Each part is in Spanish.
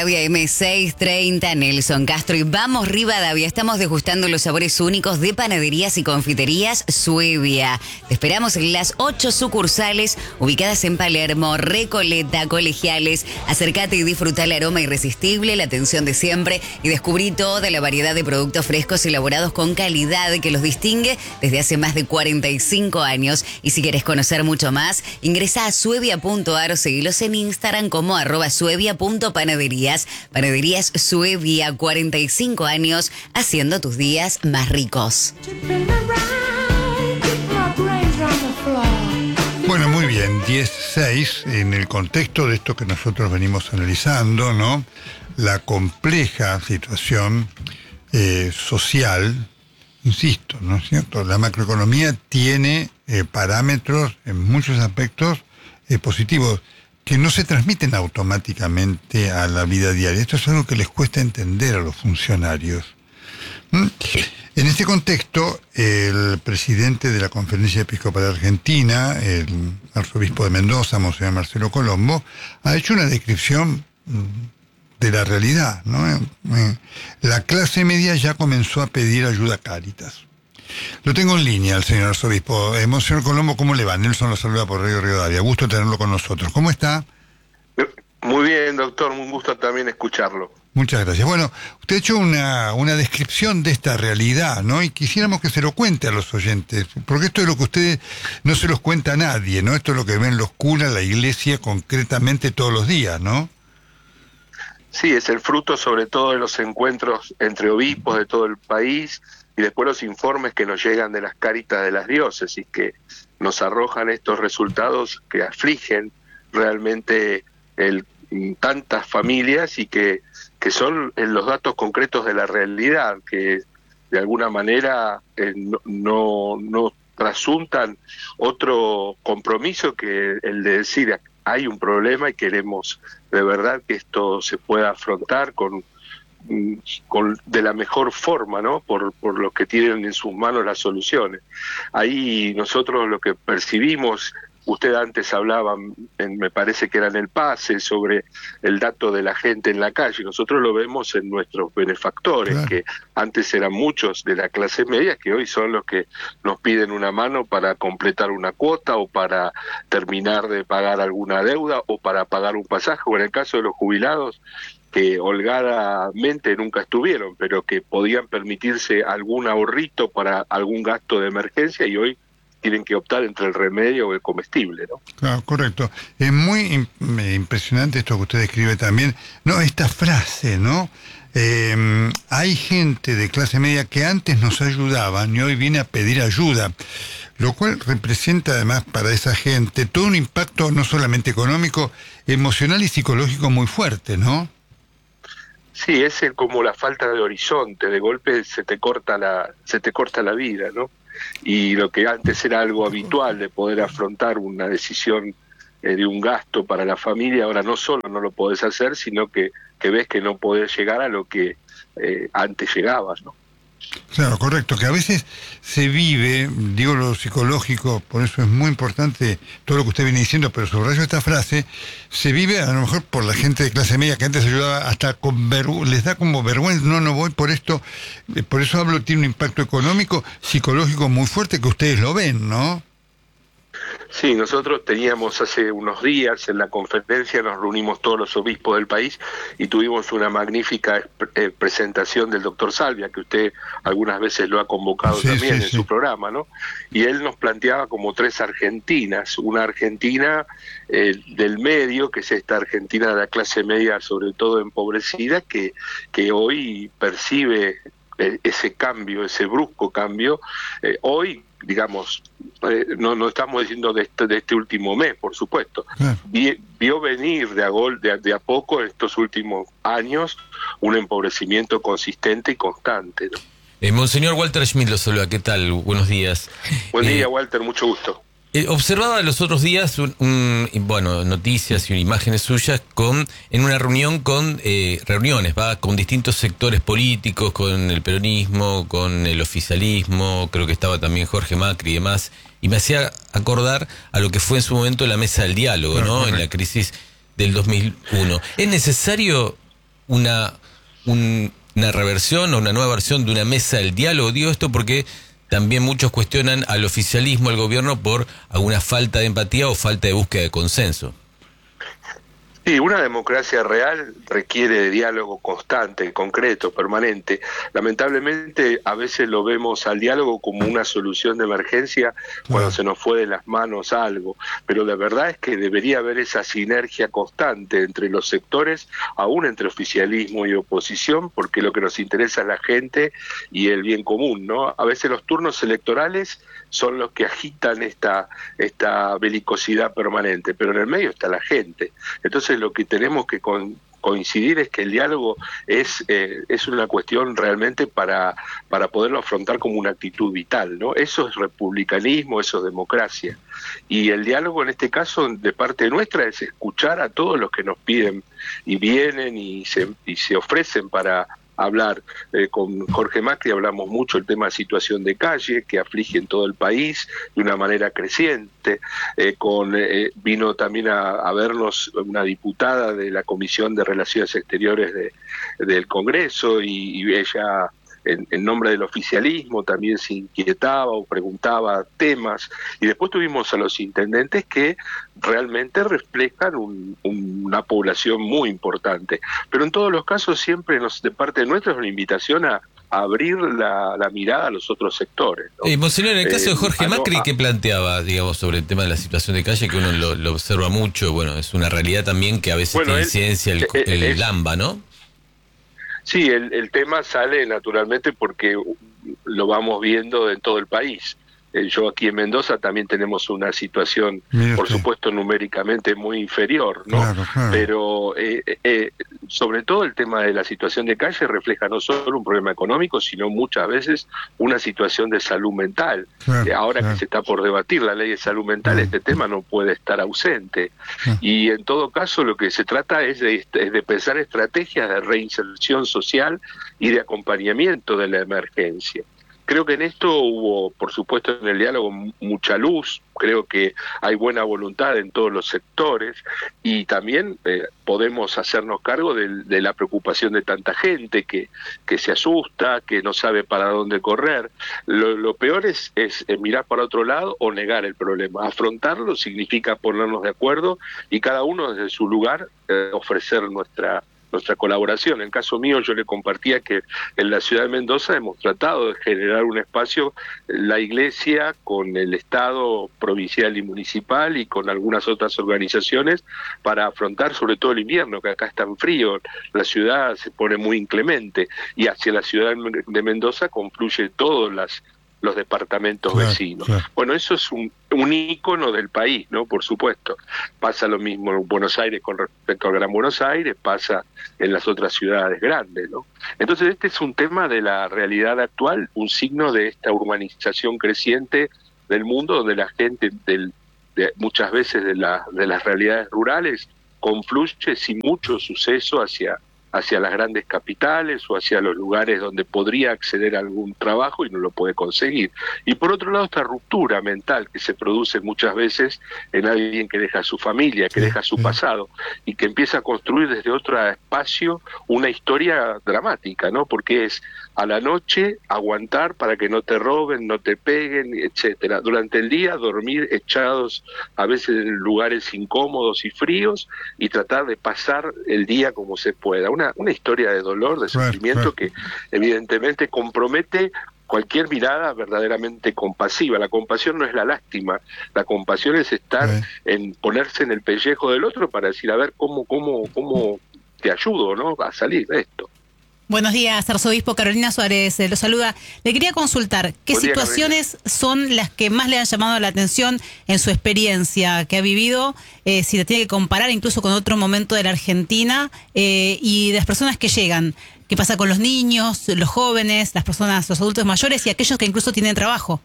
Rivadavia M630, Nelson Castro y vamos Rivadavia. Estamos degustando los sabores únicos de panaderías y confiterías Suevia. Te esperamos en las 8 sucursales ubicadas en Palermo, Recoleta, Colegiales. Acércate y disfruta el aroma irresistible, la atención de siempre y descubrí toda la variedad de productos frescos elaborados con calidad que los distingue desde hace más de 45 años. Y si quieres conocer mucho más, ingresa a suevia.ar o seguilos en Instagram como @suevia.panadería. Panaderías Suevia, 45 años haciendo tus días más ricos. Bueno, muy bien, 10-6, en el contexto de esto que nosotros venimos analizando, ¿no? La compleja situación social, insisto, ¿no es cierto? La macroeconomía tiene parámetros en muchos aspectos positivos, que no se transmiten automáticamente a la vida diaria. Esto es algo que les cuesta entender a los funcionarios. En este contexto, el presidente de la Conferencia Episcopal Argentina, el arzobispo de Mendoza, Monseñor Marcelo Colombo, ha hecho una descripción de la realidad, ¿no? La clase media ya comenzó a pedir ayuda a Cáritas. Lo tengo en línea, el señor arzobispo. Monseñor Colombo, ¿cómo le va? Nelson lo saluda por Radio Rivadavia. Gusto tenerlo con nosotros. ¿Cómo está? Muy bien, doctor. Un gusto también escucharlo. Muchas gracias. Bueno, usted ha hecho una descripción de esta realidad, ¿no? Y quisiéramos que se lo cuente a los oyentes, porque esto es lo que usted no se los cuenta a nadie, ¿no? Esto es lo que ven los curas, la iglesia, concretamente todos los días, ¿no? Sí, es el fruto sobre todo de los encuentros entre obispos de todo el país y después los informes que nos llegan de las Cáritas de las diócesis, que nos arrojan estos resultados que afligen realmente tantas familias y que son los datos concretos de la realidad, que de alguna manera no trasuntan otro compromiso que el de decir hay un problema y queremos de verdad que esto se pueda afrontar de la mejor forma, ¿no? Por los que tienen en sus manos las soluciones. Ahí nosotros lo que percibimos, usted antes hablaba, me parece que era en el pase, sobre el dato de la gente en la calle. Nosotros lo vemos en nuestros benefactores, claro, que antes eran muchos de la clase media, que hoy son los que nos piden una mano para completar una cuota o para terminar de pagar alguna deuda o para pagar un pasaje, o en el caso de los jubilados, que holgadamente nunca estuvieron, pero que podían permitirse algún ahorrito para algún gasto de emergencia y hoy tienen que optar entre el remedio o el comestible, ¿no? Claro, correcto. Es muy impresionante esto que usted describe también. No, esta frase, ¿no? Hay gente de clase media que antes nos ayudaban y hoy viene a pedir ayuda, lo cual representa además para esa gente todo un impacto no solamente económico, emocional y psicológico muy fuerte, ¿no? Sí, es como la falta de horizonte, de golpe se te corta la vida, ¿no? Y lo que antes era algo habitual de poder afrontar una decisión de un gasto para la familia, ahora no solo no lo podés hacer, sino que ves que no podés llegar a lo que antes llegabas, ¿no? Claro, correcto, que a veces se vive, digo lo psicológico, por eso es muy importante todo lo que usted viene diciendo, pero subrayo esta frase, se vive a lo mejor por la gente de clase media que antes ayudaba hasta les da como vergüenza, no voy por esto, por eso hablo, tiene un impacto económico, psicológico muy fuerte que ustedes lo ven, ¿no? Sí, nosotros teníamos hace unos días en la conferencia, nos reunimos todos los obispos del país y tuvimos una magnífica presentación del doctor Salvia, que usted algunas veces lo ha convocado también en su programa, ¿no? Y él nos planteaba como 3 Argentinas, una Argentina del medio, que es esta Argentina de la clase media, sobre todo empobrecida, que hoy percibe ese cambio, ese brusco cambio, hoy, digamos, no estamos diciendo de este último mes, por supuesto, vio venir de a poco en estos últimos años un empobrecimiento consistente y constante, ¿no? Monseñor Walter Schmidt lo saluda, ¿qué tal? Buenos días. Buen día, Walter, mucho gusto. Observaba los otros días noticias y imágenes suyas en una reunión con distintos sectores políticos, con el peronismo, con el oficialismo, creo que estaba también Jorge Macri y demás, y me hacía acordar a lo que fue en su momento la mesa del diálogo, ¿no? En la crisis del 2001. ¿Es necesario una reversión o una nueva versión de una mesa del diálogo? Digo esto porque también muchos cuestionan al oficialismo, al gobierno, por alguna falta de empatía o falta de búsqueda de consenso. Sí, una democracia real requiere de diálogo constante, concreto, permanente. Lamentablemente, a veces lo vemos al diálogo como una solución de emergencia cuando se nos fue de las manos algo, pero la verdad es que debería haber esa sinergia constante entre los sectores, aún entre oficialismo y oposición, porque lo que nos interesa es la gente y el bien común, ¿no? A veces los turnos electorales son los que agitan esta belicosidad permanente, pero en el medio está la gente. Entonces lo que tenemos que coincidir es que el diálogo es una cuestión realmente para poderlo afrontar como una actitud vital, ¿no? Eso es republicanismo, eso es democracia. Y el diálogo en este caso de parte nuestra es escuchar a todos los que nos piden y vienen y se ofrecen para hablar. Con Jorge Macri hablamos mucho el tema de situación de calle que aflige en todo el país de una manera creciente. Vino también a vernos una diputada de la Comisión de Relaciones Exteriores del Congreso y ella en nombre del oficialismo también se inquietaba o preguntaba temas, y después tuvimos a los intendentes que realmente reflejan una población muy importante, pero en todos los casos siempre de parte nuestra es una invitación a abrir la mirada a los otros sectores, ¿no? Monseñor, en el caso de Jorge Macri, ¿qué planteaba, digamos, sobre el tema de la situación de calle, que uno lo observa mucho? Bueno, es una realidad también que a veces tiene incidencia el AMBA, ¿no? Sí, el tema sale naturalmente porque lo vamos viendo en todo el país. Yo aquí en Mendoza también tenemos una situación, por supuesto, numéricamente muy inferior, ¿no? Claro. Pero sobre todo el tema de la situación de calle refleja no solo un problema económico, sino muchas veces una situación de salud mental. Ahora que se está por debatir la ley de salud mental, este tema no puede estar ausente. Y en todo caso lo que se trata es de pensar estrategias de reinserción social y de acompañamiento de la emergencia. Creo que en esto hubo, por supuesto, en el diálogo mucha luz, creo que hay buena voluntad en todos los sectores y también podemos hacernos cargo de la preocupación de tanta gente que se asusta, que no sabe para dónde correr. Lo peor es mirar para otro lado o negar el problema. Afrontarlo significa ponernos de acuerdo y cada uno desde su lugar ofrecer nuestra colaboración. En el caso mío yo le compartía que en la ciudad de Mendoza hemos tratado de generar un espacio, la iglesia con el Estado provincial y municipal y con algunas otras organizaciones para afrontar sobre todo el invierno, que acá es tan frío, la ciudad se pone muy inclemente y hacia la ciudad de Mendoza confluye todos los departamentos vecinos. Bueno, eso es un ícono del país, ¿no? Por supuesto. Pasa lo mismo en Buenos Aires con respecto al Gran Buenos Aires, pasa en las otras ciudades grandes, ¿no? Entonces este es un tema de la realidad actual, un signo de esta urbanización creciente del mundo, donde la gente muchas veces de las realidades rurales confluye sin mucho suceso hacia las grandes capitales o hacia los lugares donde podría acceder a algún trabajo y no lo puede conseguir. Y por otro lado, esta ruptura mental que se produce muchas veces en alguien que deja su familia, que deja su pasado y que empieza a construir desde otro espacio una historia dramática, ¿no? Porque es a la noche aguantar para que no te roben, no te peguen, etcétera. Durante el día dormir echados a veces en lugares incómodos y fríos y tratar de pasar el día como se pueda. Una historia de dolor, de sufrimiento que evidentemente compromete cualquier mirada verdaderamente compasiva. La compasión no es la lástima, la compasión es estar en ponerse en el pellejo del otro para decir, a ver, cómo te ayudo, ¿no?, a salir de esto. Buenos días, arzobispo. Carolina Suárez lo saluda. Le quería consultar, ¿qué situaciones son las que más le han llamado la atención en su experiencia que ha vivido, si la tiene que comparar incluso con otro momento de la Argentina, y de las personas que llegan? ¿Qué pasa con los niños, los jóvenes, las personas, los adultos mayores y aquellos que incluso tienen trabajo?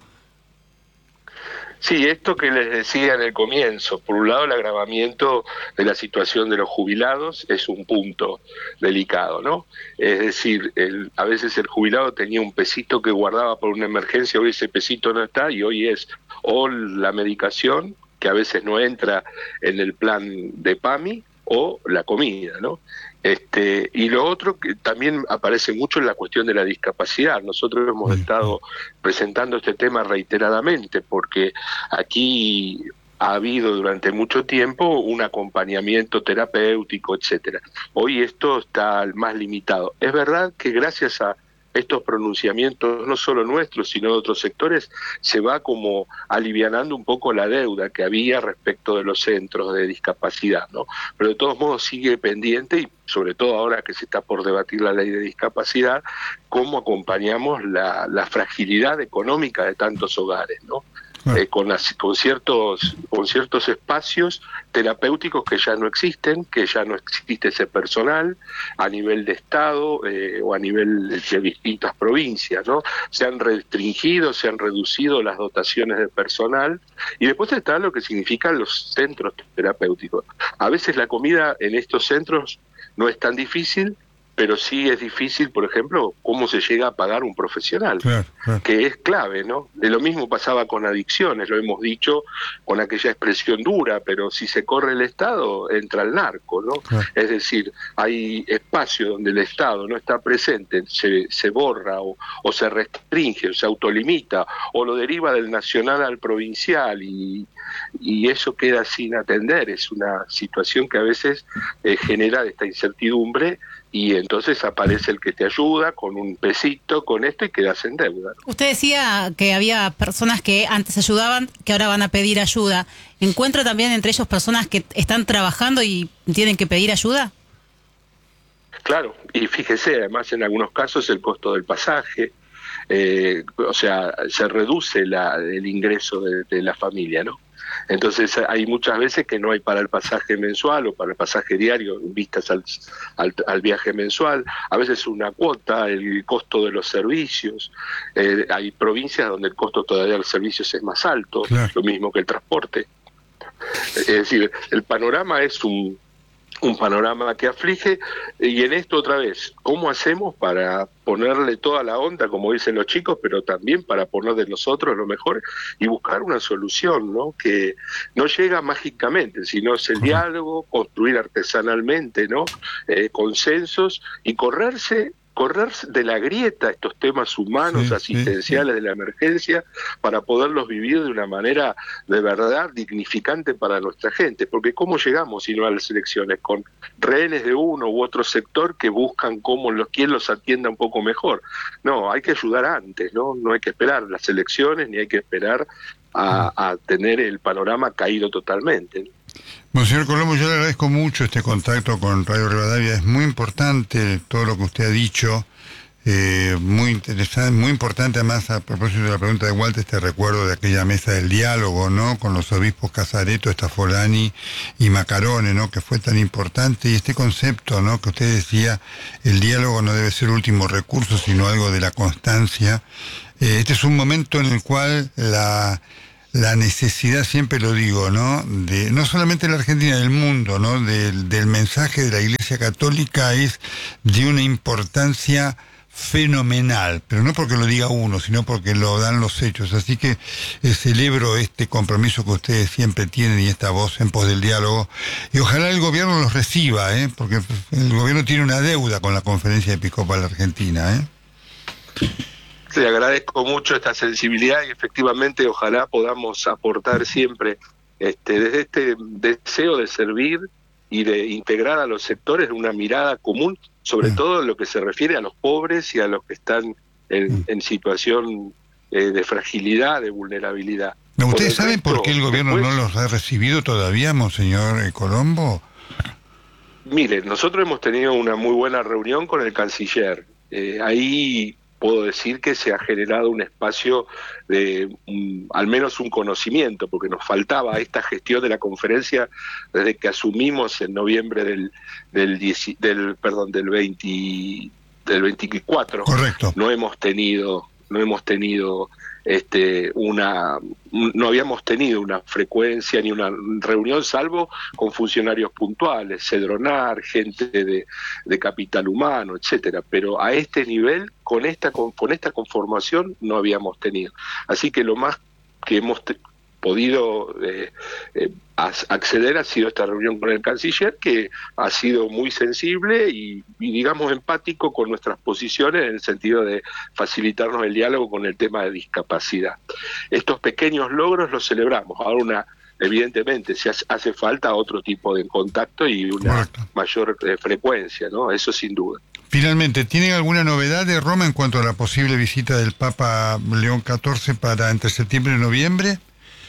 Sí, esto que les decía en el comienzo, por un lado el agravamiento de la situación de los jubilados es un punto delicado, ¿no? Es decir, a veces el jubilado tenía un pesito que guardaba por una emergencia, hoy ese pesito no está y hoy es o la medicación, que a veces no entra en el plan de PAMI, o la comida, ¿no? Y lo otro que también aparece mucho es la cuestión de la discapacidad. Nosotros hemos estado presentando este tema reiteradamente porque aquí ha habido durante mucho tiempo un acompañamiento terapéutico, etcétera. Hoy esto está más limitado. Es verdad que gracias a estos pronunciamientos, no solo nuestros, sino de otros sectores, se va como alivianando un poco la deuda que había respecto de los centros de discapacidad, ¿no? Pero de todos modos sigue pendiente, y sobre todo ahora que se está por debatir la ley de discapacidad, cómo acompañamos la fragilidad económica de tantos hogares, ¿no? Con ciertos espacios terapéuticos que ya no existen, que ya no existe ese personal a nivel de Estado o a nivel de distintas provincias, ¿no? Se han restringido, se han reducido las dotaciones de personal, y después está lo que significan los centros terapéuticos. A veces la comida en estos centros no es tan difícil, pero sí es difícil, por ejemplo, cómo se llega a pagar un profesional, que es clave, ¿no? De lo mismo pasaba con adicciones, lo hemos dicho con aquella expresión dura, pero si se corre el Estado, entra el narco, ¿no? Es decir, hay espacios donde el Estado no está presente, se borra o se restringe, o se autolimita, o lo deriva del nacional al provincial, y eso queda sin atender. Es una situación que a veces genera esta incertidumbre, y entonces aparece el que te ayuda con un pesito, con esto, y quedas en deuda. Usted decía que había personas que antes ayudaban, que ahora van a pedir ayuda. ¿Encuentra también entre ellos personas que están trabajando y tienen que pedir ayuda? Claro, y fíjese, además en algunos casos el costo del pasaje, o sea, se reduce el ingreso de la familia, ¿no? Entonces hay muchas veces que no hay para el pasaje mensual o para el pasaje diario en vistas al viaje mensual, a veces una cuota, el costo de los servicios, hay provincias donde el costo todavía de los servicios es más alto, lo mismo que el transporte. Es decir, el panorama es un panorama que aflige, y en esto otra vez, ¿cómo hacemos para ponerle toda la onda, como dicen los chicos, pero también para poner de nosotros lo mejor y buscar una solución, ¿no? Que no llega mágicamente, sino es el diálogo, construir artesanalmente, ¿no? Consensos, y correrse de la grieta estos temas humanos, asistenciales de la emergencia, para poderlos vivir de una manera de verdad dignificante para nuestra gente. Porque ¿cómo llegamos si no a las elecciones? Con rehenes de uno u otro sector que buscan quién los atienda un poco mejor. No, hay que ayudar antes, ¿no? No hay que esperar las elecciones, ni hay que esperar a tener el panorama caído totalmente, ¿no? Monseñor Colombo, yo le agradezco mucho este contacto con Radio Rivadavia. Es muy importante todo lo que usted ha dicho, muy interesante, muy importante. Además, a propósito de la pregunta de Walter, este recuerdo de aquella mesa del diálogo, ¿no?, con los obispos Casareto, Stafolani y Macarone, ¿no?, que fue tan importante. Y este concepto, ¿no?, que usted decía, el diálogo no debe ser último recurso, sino algo de la constancia. Este es un momento en el cual la necesidad, siempre lo digo, ¿no?, de no solamente de la Argentina, del mundo, ¿no?, del mensaje de la Iglesia Católica es de una importancia fenomenal, pero no porque lo diga uno, sino porque lo dan los hechos. Así que celebro este compromiso que ustedes siempre tienen y esta voz en pos del diálogo, y ojalá el gobierno los reciba, porque el gobierno tiene una deuda con la Conferencia Episcopal Argentina, Le agradezco mucho esta sensibilidad, y efectivamente ojalá podamos aportar siempre desde este deseo de servir y de integrar a los sectores una mirada común, sobre todo en lo que se refiere a los pobres y a los que están en situación de fragilidad, de vulnerabilidad. ¿Ustedes saben por qué el gobierno no los ha recibido todavía, Monseñor Colombo? Mire, nosotros hemos tenido una muy buena reunión con el canciller. Ahí puedo decir que se ha generado un espacio de al menos un conocimiento, porque nos faltaba esta gestión de la conferencia desde que asumimos en noviembre del 24. Correcto. No habíamos tenido una frecuencia ni una reunión, salvo con funcionarios puntuales, Cedronar, gente de capital humano, etcétera, pero a este nivel, con esta conformación, no habíamos tenido. Así que lo más que hemos podido acceder ha sido esta reunión con el canciller, que ha sido muy sensible y digamos empático con nuestras posiciones en el sentido de facilitarnos el diálogo con el tema de discapacidad. Estos pequeños logros los celebramos. Ahora evidentemente si hace falta otro tipo de contacto y una mayor frecuencia, ¿no? Eso sin duda. Finalmente, ¿tienen alguna novedad de Roma en cuanto a la posible visita del Papa León XIV para entre septiembre y noviembre?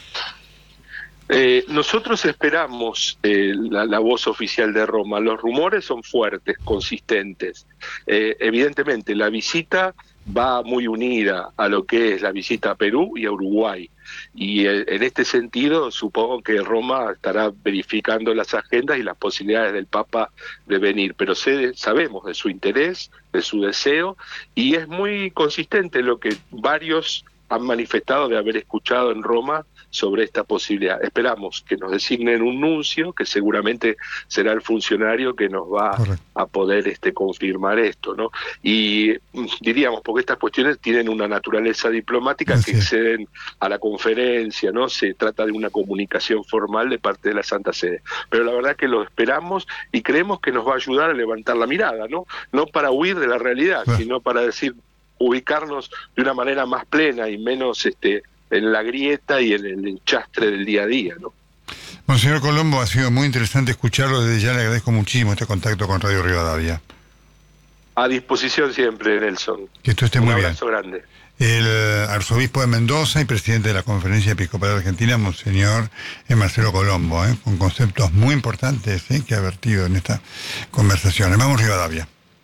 Nosotros esperamos la voz oficial de Roma. Los rumores son fuertes, consistentes. Evidentemente, la visita va muy unida a lo que es la visita a Perú y a Uruguay. Y en este sentido, supongo que Roma estará verificando las agendas y las posibilidades del Papa de venir. Pero sabemos de su interés, de su deseo, y es muy consistente lo que varios han manifestado de haber escuchado en Roma sobre esta posibilidad. Esperamos que nos designen un nuncio, que seguramente será el funcionario que nos va a poder confirmar esto, ¿no? Y diríamos, porque estas cuestiones tienen una naturaleza diplomática que exceden a la conferencia, ¿no? Se trata de una comunicación formal de parte de la Santa Sede. Pero la verdad que lo esperamos y creemos que nos va a ayudar a levantar la mirada, ¿no? No para huir de la realidad, sino para ubicarnos de una manera más plena y menos en la grieta y en el enchastre del día a día, ¿no? Monseñor Colombo, ha sido muy interesante escucharlo. Desde ya le agradezco muchísimo este contacto con Radio Rivadavia. A disposición siempre, Nelson. Que esto esté muy bien. Un abrazo grande. El arzobispo de Mendoza y presidente de la Conferencia Episcopal Argentina, Monseñor Marcelo Colombo, con conceptos muy importantes que ha vertido en esta conversación. Vamos, Rivadavia.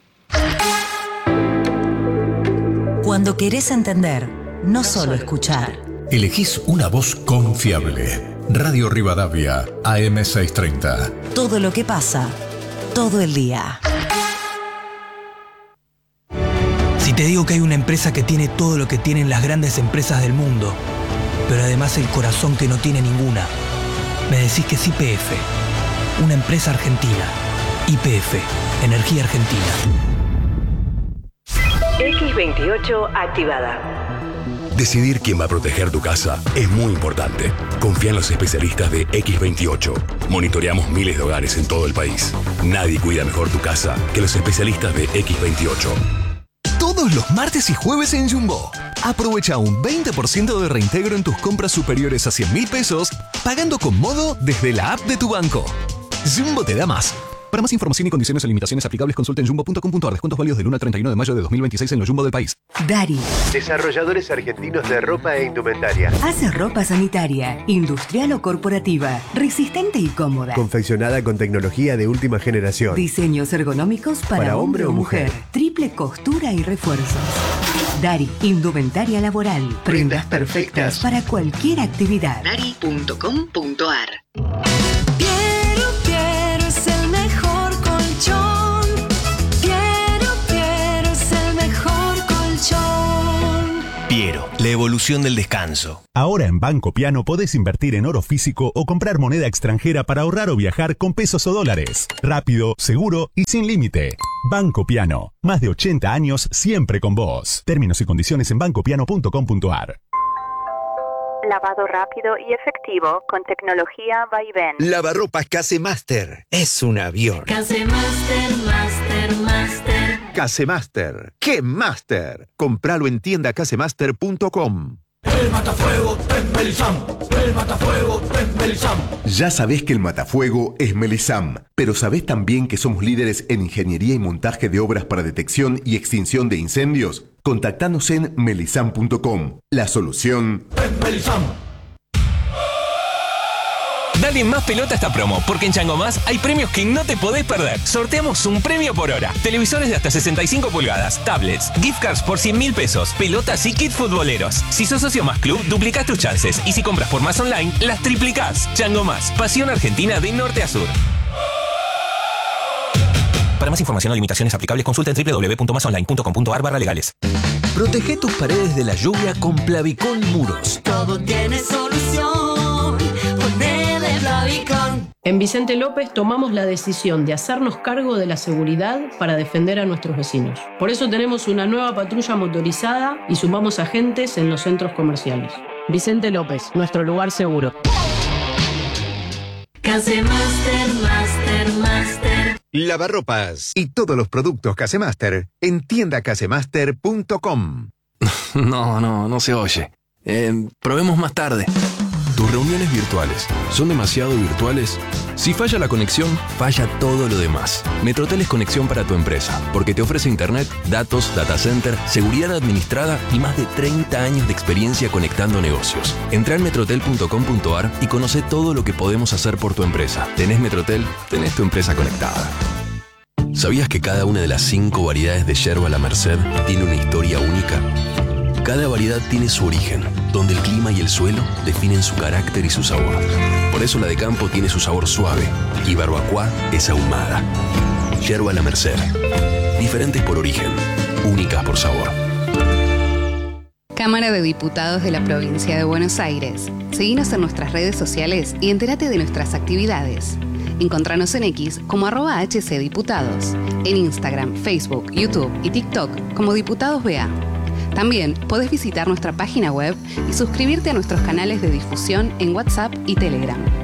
Cuando querés entender, no solo escuchar. Elegís una voz confiable. Radio Rivadavia, AM630. Todo lo que pasa, todo el día. Si te digo que hay una empresa que tiene todo lo que tienen las grandes empresas del mundo, pero además el corazón que no tiene ninguna, me decís que es YPF, una empresa argentina. YPF, Energía Argentina. X28 activada. Decidir quién va a proteger tu casa es muy importante. Confía en los especialistas de X28. Monitoreamos miles de hogares en todo el país. Nadie cuida mejor tu casa que los especialistas de X28. Todos los martes y jueves en Jumbo. Aprovecha un 20% de reintegro en tus compras superiores a 100.000 pesos, pagando con Modo desde la app de tu banco. Jumbo te da más. Para más información y condiciones o limitaciones aplicables, consulta en jumbo.com.ar. Descuentos válidos del 1 al 31 de mayo de 2026 en los Jumbo del país. Dari. Desarrolladores argentinos de ropa e indumentaria. Hace ropa sanitaria, industrial o corporativa, resistente y cómoda. Confeccionada con tecnología de última generación. Diseños ergonómicos para hombre o mujer. Triple costura y refuerzos. Dari, indumentaria laboral. Prendas perfectas para cualquier actividad. Dari.com.ar. Piero, la evolución del descanso. Ahora en Banco Piano podés invertir en oro físico o comprar moneda extranjera para ahorrar o viajar con pesos o dólares. Rápido, seguro y sin límite. Banco Piano, más de 80 años siempre con vos. Términos y condiciones en bancopiano.com.ar. Lavado rápido y efectivo con tecnología Vaivén. Lavarropas Casemaster. Es un avión. Casemaster, Master. Casemaster. ¡Qué Master! Compralo en tiendacasemaster.com. El matafuego es Melisam. El matafuego es Melisam. Ya sabés que el matafuego es Melisam, pero ¿sabés también que somos líderes en ingeniería y montaje de obras para detección y extinción de incendios? Contactanos en melisam.com. La solución es Melisam. Dale más pelota a esta promo, porque en Chango Más hay premios que no te podés perder. Sorteamos un premio por hora. Televisores de hasta 65 pulgadas, tablets, gift cards por 100.000 pesos, pelotas y kits futboleros. Si sos socio Más Club, duplicás tus chances. Y si compras por Más Online, las triplicás. Chango Más, pasión argentina de norte a sur. Para más información o limitaciones aplicables, consulta en www.masonline.com.ar/legales. Protege tus paredes de la lluvia con Plavicón Muros. Todo tiene solución. Ponele Plavicón. En Vicente López tomamos la decisión de hacernos cargo de la seguridad para defender a nuestros vecinos. Por eso tenemos una nueva patrulla motorizada y sumamos agentes en los centros comerciales. Vicente López, nuestro lugar seguro. Casemaster. Lavarropas y todos los productos Casemaster en tiendacasemaster.com. No se oye. Probemos más tarde. ¿Tus reuniones virtuales son demasiado virtuales? Si falla la conexión, falla todo lo demás. Metrotel es conexión para tu empresa, porque te ofrece internet, datos, data center, seguridad administrada y más de 30 años de experiencia conectando negocios. Entra en metrotel.com.ar y conoce todo lo que podemos hacer por tu empresa. ¿Tenés Metrotel? Tenés tu empresa conectada. ¿Sabías que cada una de las 5 variedades de yerba La Merced tiene una historia única? Cada variedad tiene su origen, donde el clima y el suelo definen su carácter y su sabor. Por eso la de campo tiene su sabor suave y barbacoa es ahumada. Yerba La Merced. Diferentes por origen, únicas por sabor. Cámara de Diputados de la Provincia de Buenos Aires. Seguinos en nuestras redes sociales y entérate de nuestras actividades. Encontranos en X como @HCDiputados. En Instagram, Facebook, YouTube y TikTok como Diputados BA. También podés visitar nuestra página web y suscribirte a nuestros canales de difusión en WhatsApp y Telegram.